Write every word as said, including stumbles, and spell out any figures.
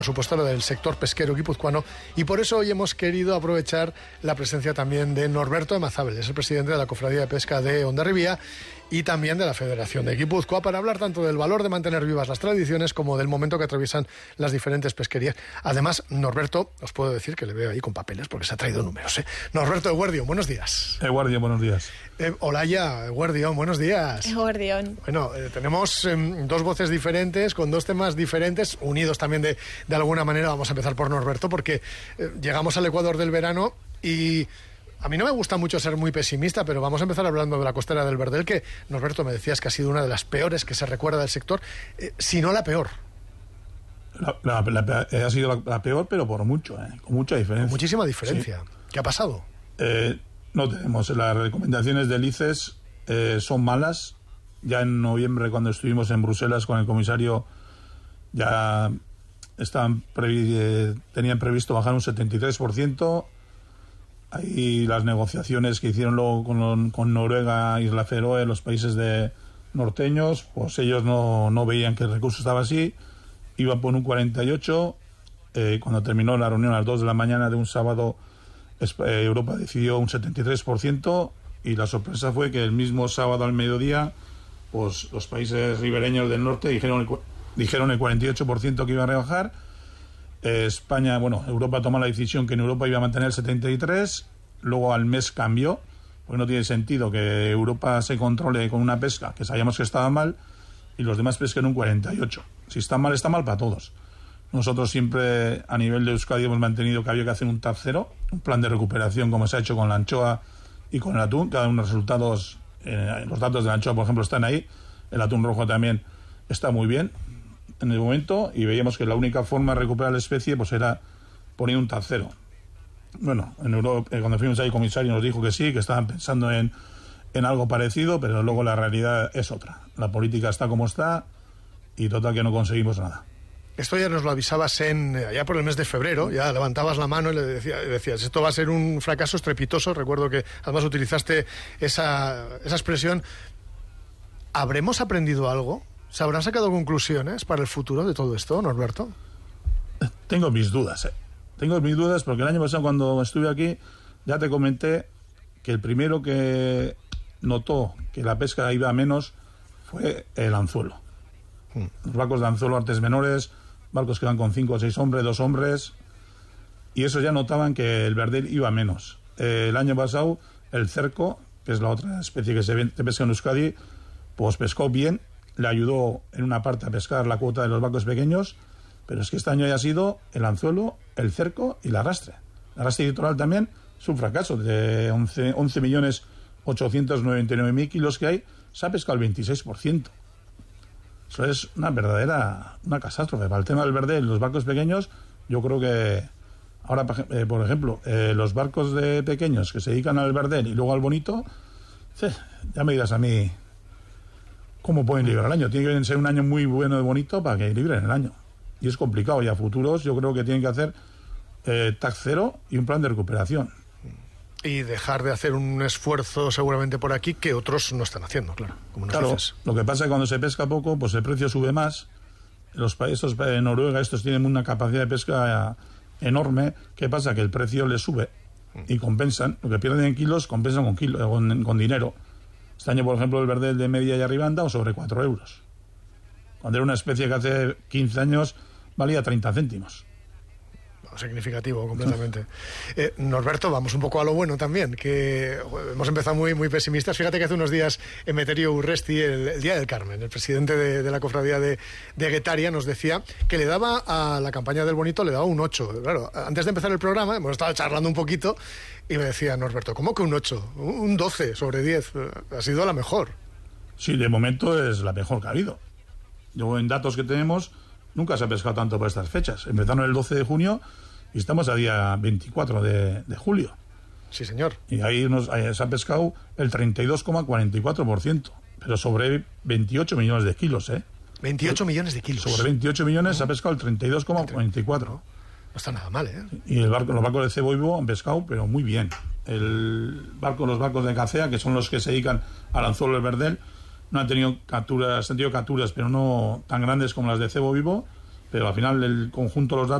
por supuesto, lo del sector pesquero guipuzcoano, y por eso hoy hemos querido aprovechar la presencia también de Norberto Emazábal, es el presidente de la Cofradía de Pesca de Hondarribia y también de la Federación de Guipúzcoa, para hablar tanto del valor de mantener vivas las tradiciones como del momento que atraviesan las diferentes pesquerías. Además, Norberto, os puedo decir que le veo ahí con papeles porque se ha traído números, ¿eh? Norberto Eguardión, buenos días. Eguardión, buenos días. Eh, Olaya Eguardión, buenos días. Eguardión. Bueno, eh, tenemos eh, dos voces diferentes, con dos temas diferentes, unidos también de, de alguna manera. Vamos a empezar por Norberto, porque eh, llegamos al Ecuador del verano y a mí no me gusta mucho ser muy pesimista, pero vamos a empezar hablando de la costera del Verdel, que, Norberto, me decías que ha sido una de las peores que se recuerda del sector, eh, si no la peor. La, la, la, ha sido la, la peor, pero por mucho, ¿eh? Con mucha diferencia. Con muchísima diferencia. Sí. ¿Qué ha pasado? Eh, no tenemos. Las recomendaciones del I C E S eh, son malas. Ya en noviembre, cuando estuvimos en Bruselas con el comisario, ya estaban previ, eh, tenían previsto bajar un setenta y tres por ciento. Ahí las negociaciones que hicieron luego con, con Noruega, Isla Feroe, los países de norteños, pues ellos no, no veían que el recurso estaba así, iba por un cuarenta y ocho. Eh, cuando terminó la reunión a las dos de la mañana de un sábado, eh, Europa decidió un setenta y tres por ciento, y la sorpresa fue que el mismo sábado al mediodía, pues los países ribereños del norte dijeron el, dijeron el cuarenta y ocho por ciento que iba a rebajar. Eh, España, bueno, Europa tomó la decisión que en Europa iba a mantener el setenta y tres, luego al mes cambió, porque no tiene sentido que Europa se controle con una pesca que sabíamos que estaba mal y los demás pesquen un cuarenta y ocho. Si está mal, está mal para todos. Nosotros siempre a nivel de Euskadi hemos mantenido que había que hacer un T A C cero, un plan de recuperación como se ha hecho con la anchoa y con el atún. Cada uno de los resultados, eh, los datos de la anchoa, por ejemplo, están ahí. El atún rojo también está muy bien en el momento, y veíamos que la única forma de recuperar la especie pues era poniendo un T A C cero. Bueno, en Europa, cuando fuimos ahí, el comisario nos dijo que sí, que estaban pensando en, en algo parecido, pero luego la realidad es otra. La política está como está y total que no conseguimos nada. Esto ya nos lo avisabas en allá por el mes de febrero, ya levantabas la mano y le decía, decías, esto va a ser un fracaso estrepitoso. Recuerdo que además utilizaste esa, esa expresión. ¿Habremos aprendido algo? ¿Se habrán sacado conclusiones para el futuro de todo esto, Norberto? Tengo mis dudas, ¿eh? Tengo mis dudas porque el año pasado, cuando estuve aquí, ya te comenté que el primero que notó que la pesca iba a menos fue el anzuelo. Hmm. Los barcos de anzuelo, artes menores, barcos que van con cinco o seis hombres, dos hombres, y eso ya notaban que el verdel iba a menos. Eh, el año pasado, el cerco, que es la otra especie que se pesca en Euskadi, pues pescó bien. Le ayudó en una parte a pescar la cuota de los barcos pequeños, pero es que este año ya ha sido el anzuelo, el cerco y el arrastre. El arrastre litoral también es un fracaso. De once millones ochocientos noventa y nueve mil kilos que hay, se ha pescado el veintiséis por ciento. Eso es una verdadera una catástrofe. Para el tema del verdel, los barcos pequeños, yo creo que ahora, eh, por ejemplo, eh, los barcos de pequeños que se dedican al verdel y luego al bonito, eh, ya me dirás a mí cómo pueden librar el año. Tiene que ser un año muy bueno de bonito para que libren el año. Y es complicado. Y a futuros yo creo que tienen que hacer eh, T A C cero y un plan de recuperación. Y dejar de hacer un esfuerzo seguramente por aquí que otros no están haciendo, claro. Como nos claro, dices. Lo que pasa es que cuando se pesca poco, pues el precio sube más. Los países de Noruega, estos tienen una capacidad de pesca enorme. ¿Qué pasa? Que el precio les sube y compensan. Lo que pierden en kilos, compensan con, kilo, con, con dinero. Este año, por ejemplo, el verdel de media y arriba anda sobre cuatro euros. Cuando era una especie que hace quince años valía treinta céntimos. Significativo, completamente. eh, Norberto, vamos un poco a lo bueno también, que hemos empezado muy, muy pesimistas. Fíjate que hace unos días Emeterio Urresti, el, el Día del Carmen, el presidente de, de la cofradía de, de Guetaria, nos decía que le daba a la campaña del bonito, le daba un ocho. Claro, antes de empezar el programa, hemos estado charlando un poquito y me decía, Norberto, ¿cómo que un ocho? Un doce sobre diez. Ha sido la mejor. Sí, de momento es la mejor que ha habido. Yo, en datos que tenemos, nunca se ha pescado tanto por estas fechas. Empezaron el doce de junio y estamos a día veinticuatro de, de julio. Sí, señor. Y ahí nos, ahí se ha pescado el treinta y dos coma cuarenta y cuatro por ciento, pero sobre veintiocho millones de kilos, ¿eh? veintiocho millones de kilos. Sobre veintiocho millones se ha pescado el treinta y dos coma cuarenta y cuatro. No está nada mal, ¿eh? Y el barco, los barcos de cebo vivo han pescado, pero muy bien. El barco, los barcos de Cacea, que son los que se dedican al anzuelo del verdel, no han tenido capturas, han tenido capturas, pero no tan grandes como las de cebo vivo, pero al final el conjunto de los datos